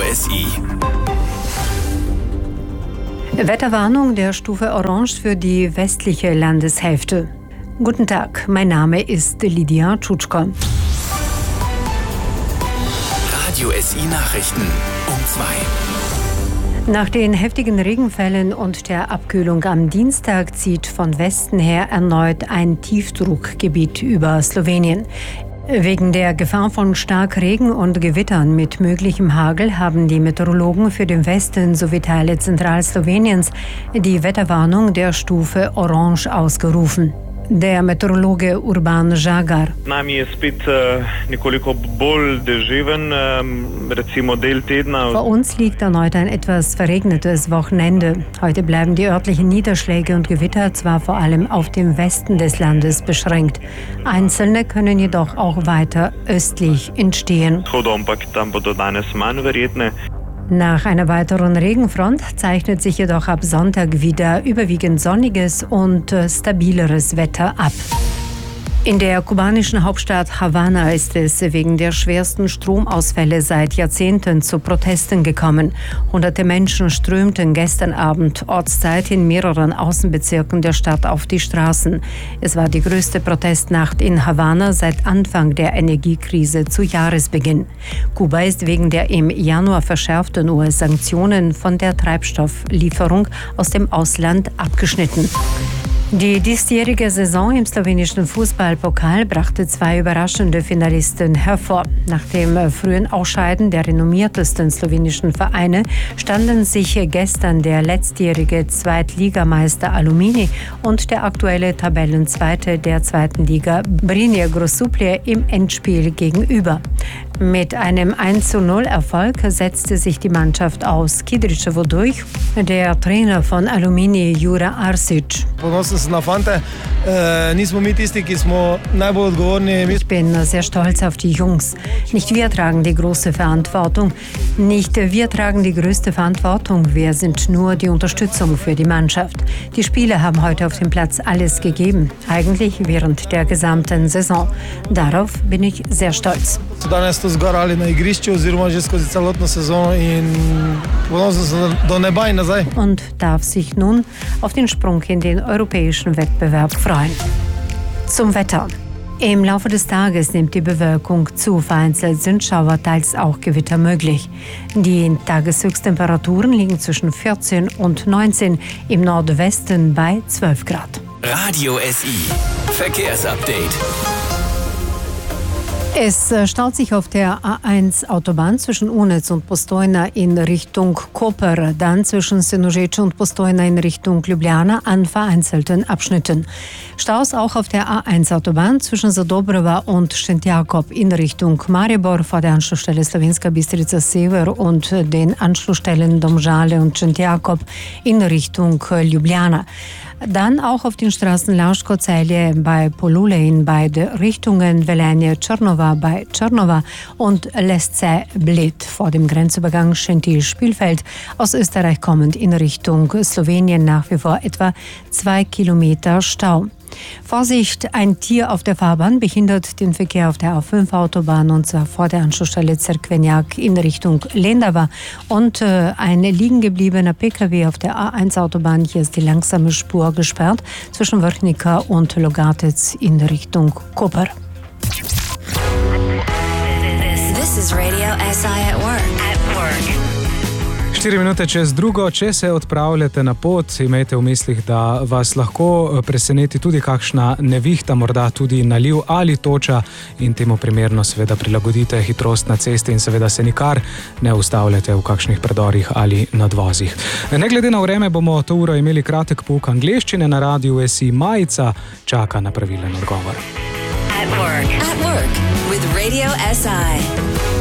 SI. Wetterwarnung der Stufe Orange für die westliche Landeshälfte. Guten Tag, mein Name ist Lydia Tschutschko. Radio SI Nachrichten um 2. Nach den heftigen Regenfällen und der Abkühlung am Dienstag zieht von Westen her erneut ein Tiefdruckgebiet über Slowenien. Wegen der Gefahr von Starkregen und Gewittern mit möglichem Hagel haben die Meteorologen für den Westen sowie Teile Zentralsloweniens die Wetterwarnung der Stufe Orange ausgerufen. Der Meteorologe Urban Žagar. Vor uns liegt erneut ein etwas verregnetes Wochenende. Heute bleiben die örtlichen Niederschläge und Gewitter zwar vor allem auf dem Westen des Landes beschränkt. Einzelne können jedoch auch weiter östlich entstehen. Nach einer weiteren Regenfront zeichnet sich jedoch ab Sonntag wieder überwiegend sonniges und stabileres Wetter ab. In der kubanischen Hauptstadt Havanna ist es wegen der schwersten Stromausfälle seit Jahrzehnten zu Protesten gekommen. Hunderte Menschen strömten gestern Abend Ortszeit in mehreren Außenbezirken der Stadt auf die Straßen. Es war die größte Protestnacht in Havanna seit Anfang der Energiekrise zu Jahresbeginn. Kuba ist wegen der im Januar verschärften US-Sanktionen von der Treibstofflieferung aus dem Ausland abgeschnitten. Die diesjährige Saison im slowenischen Fußballpokal brachte zwei überraschende Finalisten hervor. Nach dem frühen Ausscheiden der renommiertesten slowenischen Vereine standen sich gestern der letztjährige Zweitligameister Alumini und der aktuelle Tabellenzweite der zweiten Liga Brinje Grosuplje im Endspiel gegenüber. Mit einem 1:0 Erfolg setzte sich die Mannschaft aus Kidričevo durch. Der Trainer von Alumini, Jura Arsic. Ich bin sehr stolz auf die Jungs. Nicht wir tragen die große Verantwortung. Nicht wir tragen die größte Verantwortung. Wir sind nur die Unterstützung für die Mannschaft. Die Spieler haben heute auf dem Platz alles gegeben. Eigentlich während der gesamten Saison. Darauf bin ich sehr stolz. Und darf sich nun auf den Sprung in den europäischen Wettbewerb freuen. Zum Wetter. Im Laufe des Tages nimmt die Bewölkung zu. Vereinzelt sind Schauer, teils auch Gewitter möglich. Die Tageshöchsttemperaturen liegen zwischen 14 und 19, im Nordwesten bei 12 Grad. Radio SI Verkehrsupdate. Es staut sich auf der A1-Autobahn zwischen Unec und Postojna in Richtung Koper, dann zwischen Senožeče und Postojna in Richtung Ljubljana an vereinzelten Abschnitten. Staus auch auf der A1-Autobahn zwischen Zadobrova und Šentjakov in Richtung Maribor vor der Anschlussstelle Slovenska Bistrica Sever und den Anschlussstellen Domžale und Šentjakov in Richtung Ljubljana. Dann auch auf den Straßen Lauško-Celje bei Polule in beide Richtungen, Velenje-Črnova bei Črnova und Lesce-Bled vor dem Grenzübergang Schentil-Spielfeld aus Österreich kommend in Richtung Slowenien nach wie vor etwa 2 Kilometer Stau. Vorsicht, ein Tier auf der Fahrbahn behindert den Verkehr auf der A5-Autobahn und zwar vor der Anschlussstelle Cerkvenjak in Richtung Lendava und ein liegen gebliebener PKW auf der A1-Autobahn. Hier ist die langsame Spur gesperrt zwischen Vrhnica und Logatec in Richtung Koper. This is Radio SI at work. 4 minute čez drugo, če se odpravljate na pot, imejte v mislih, da vas lahko preseneti tudi kakšna nevihta, morda tudi naliv ali toča in temu primerno seveda prilagodite hitrost na cesti in seveda se nikar ne ustavljate v kakšnih predorih ali nadvozih. Ne glede na vreme bomo to uro imeli kratek pouk angleščine na Radiu SI. Majica čaka na pravilen odgovor. At work with Radio SI.